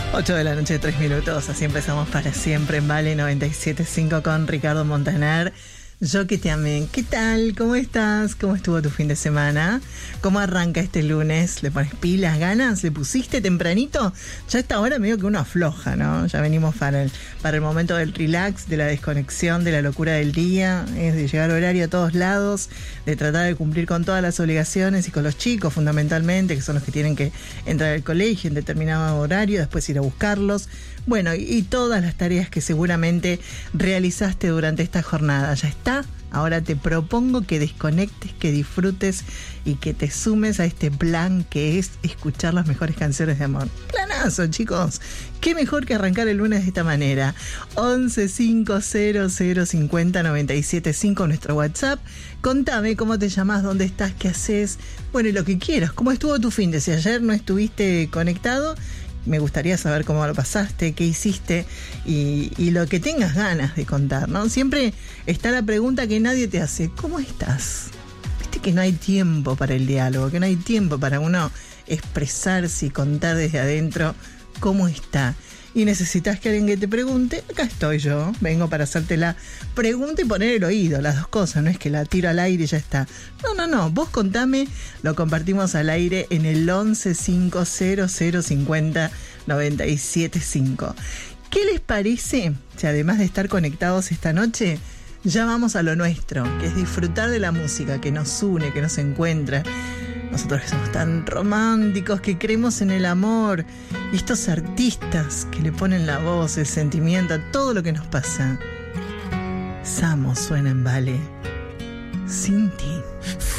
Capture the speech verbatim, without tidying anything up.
ocho de la noche, tres minutos. Así empezamos para siempre en Vale noventa y siete punto cinco con Ricardo Montaner. Yo que te amé. ¿Qué tal? ¿Cómo estás? ¿Cómo estuvo tu fin de semana? ¿Cómo arranca este lunes? ¿Le pones pilas, ganas? ¿Le pusiste tempranito? Ya a esta hora medio que uno afloja, ¿no? Ya venimos para el, para el momento del relax, de la desconexión, de la locura del día, es de llegar horario a todos lados, de tratar de cumplir con todas las obligaciones y con los chicos fundamentalmente, que son los que tienen que entrar al colegio en determinado horario, después ir a buscarlos. Bueno, y, y todas las tareas que seguramente realizaste durante esta jornada. Ya está. Ahora te propongo que desconectes, que disfrutes y que te sumes a este plan que es escuchar las mejores canciones de amor. Planazo, chicos. Qué mejor que arrancar el lunes de esta manera. once cinco cero cero cincuenta noventa y siete cinco nuestro WhatsApp. Contame cómo te llamás, dónde estás, qué haces. Bueno, y lo que quieras. ¿Cómo estuvo tu fin de? Si ayer no estuviste conectado, me gustaría saber cómo lo pasaste, qué hiciste y, y lo que tengas ganas de contar, ¿no? Siempre está la pregunta que nadie te hace: ¿cómo estás? Viste que no hay tiempo para el diálogo, que no hay tiempo para uno expresarse y contar desde adentro cómo está. Y necesitas que alguien que te pregunte. Acá estoy yo, vengo para hacerte la pregunta y poner el oído, las dos cosas. No es que la tiro al aire y ya está. No, no, no, vos contame, lo compartimos al aire en el once cinco cero cero cincuenta noventa y siete cinco. ¿Qué les parece si además de estar conectados esta noche, ya vamos a lo nuestro, que es disfrutar de la música que nos une, que nos encuentra? Nosotros que somos tan románticos, que creemos en el amor, y estos artistas que le ponen la voz, el sentimiento a todo lo que nos pasa. Samo suena en Vale, sin ti.